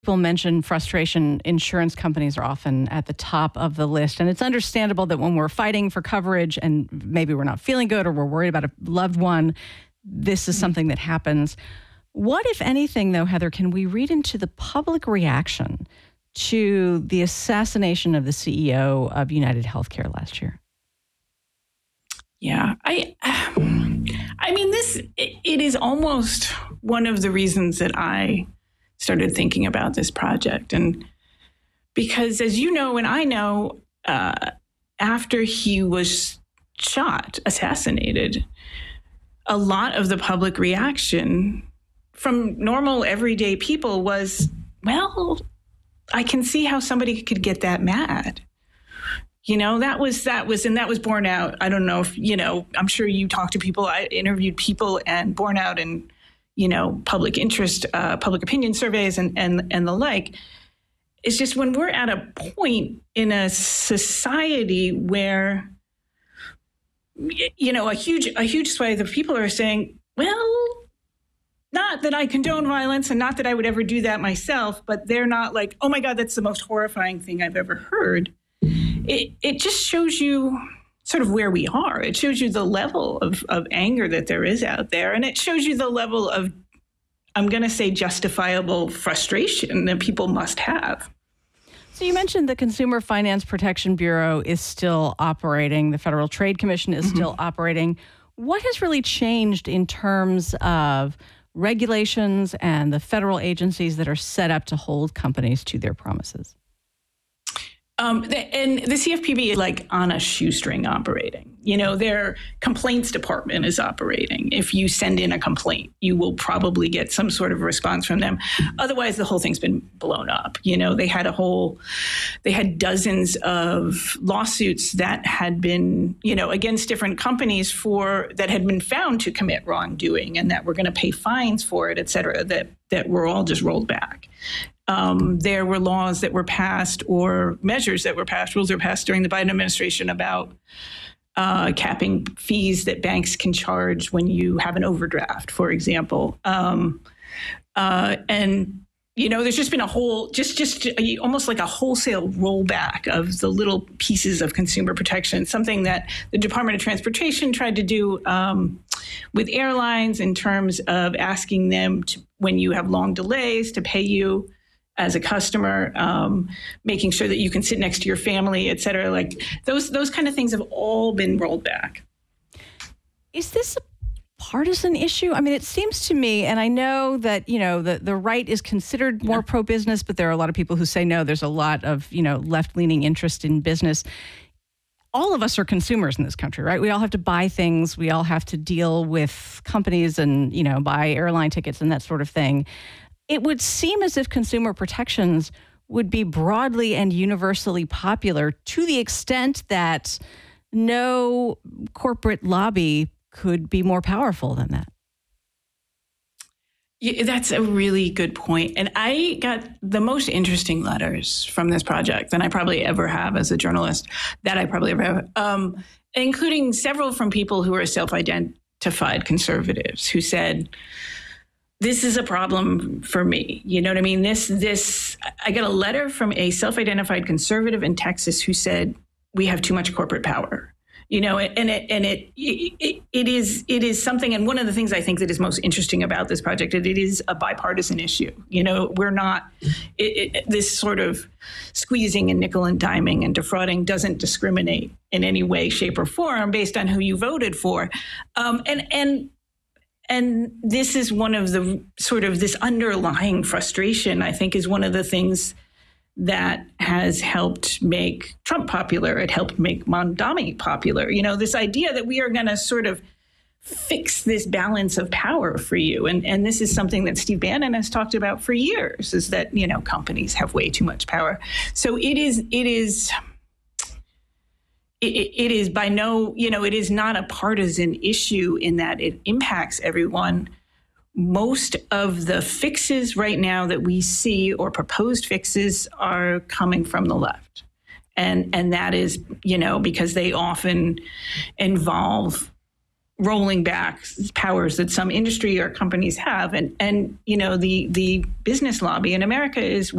People mention frustration. Insurance companies are often at the top of the list. And it's understandable that when we're fighting for coverage and maybe we're not feeling good or we're worried about a loved one, this is something that happens. What, if anything, though, Heather, can we read into the public reaction to the assassination of the CEO of United Healthcare last year? Yeah, I mean, it is almost one of the reasons that I started thinking about this project. And because, as you know, and I know, after he was assassinated, a lot of the public reaction from normal, everyday people was, well, I can see how somebody could get that mad. You know, that was borne out. I don't know if, I'm sure you talked to people, I interviewed people and borne out in, public interest, public opinion surveys and the like. It's just when we're at a point in a society where, a huge swathe of people are saying, well, not that I condone violence and not that I would ever do that myself, but they're not like, oh my God, that's the most horrifying thing I've ever heard. It just shows you sort of where we are. It shows you the level of anger that there is out there. And it shows you the level of, I'm going to say, justifiable frustration that people must have. So you mentioned the Consumer Finance Protection Bureau is still operating. The Federal Trade Commission is still operating. What has really changed in terms of regulations and the federal agencies that are set up to hold companies to their promises? And the CFPB is like on a shoestring operating. Their complaints department is operating. If you send in a complaint, you will probably get some sort of response from them. Otherwise, the whole thing's been blown up. They had dozens of lawsuits that had been, against different companies that had been found to commit wrongdoing and that were going to pay fines for it, et cetera, that were all just rolled back. There were laws that were passed or measures that were passed, rules that were passed during the Biden administration about capping fees that banks can charge when you have an overdraft, for example. There's just been a whole, almost like a wholesale rollback of the little pieces of consumer protection, something that the Department of Transportation tried to do with airlines in terms of asking them to, when you have long delays, to pay you as a customer, making sure that you can sit next to your family, et cetera. Like those kind of things have all been rolled back. Is this a partisan issue? I mean, it seems to me, and I know that, the right is considered more pro-business, but there are a lot of people who say, no, there's a lot of, left-leaning interest in business. All of us are consumers in this country, right? We all have to buy things. We all have to deal with companies and, buy airline tickets and that sort of thing. It would seem as if consumer protections would be broadly and universally popular to the extent that no corporate lobby could be more powerful than that. Yeah, that's a really good point. And I got the most interesting letters from this project than I probably ever have as a journalist, including several from people who are self-identified conservatives who said, this is a problem for me. You know what I mean? I got a letter from a self-identified conservative in Texas who said, we have too much corporate power. It is something, and one of the things I think that is most interesting about this project, it is a bipartisan issue. We're not, this sort of squeezing and nickel and diming and defrauding doesn't discriminate in any way, shape, or form based on who you voted for. And this is one of the sort of this underlying frustration, I think, is one of the things that has helped make Trump popular. It helped make Mondami popular. This idea that we are going to sort of fix this balance of power for you. And this is something that Steve Bannon has talked about for years, is that, companies have way too much power. So it is by no, it is not a partisan issue in that it impacts everyone. Most of the fixes right now that we see, or proposed fixes, are coming from the left. And that is, because they often involve rolling back powers that some industry or companies have. And the business lobby in America is